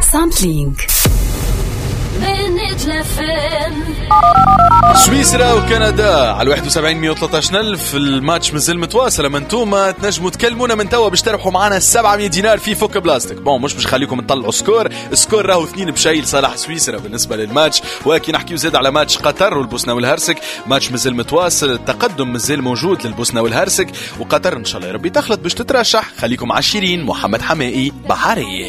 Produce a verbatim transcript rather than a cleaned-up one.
سامبلينج سويسرا وكندا على واحد وسبعين مية وثلاثة عشر ألف. الماتش مازال متواصل، اما انتوما تنجموا تكلمونا من توا باش تربحوا معنا سبعمية دينار في فوك بلاستيك. بون مش باش نخليكم تطلعوا سكور، سكور راهو اثنين بشيء لصالح سويسرا بالنسبه للماتش، ولكن نحكيو زاد على ماتش قطر والبوسنه والهرسك. ماتش مازال متواصل، التقدم مازال موجود للبوسنه والهرسك، وقطر ان شاء الله يا ربي تخلط باش تترشح. خليكم عشرين. محمد حمائي بحرية.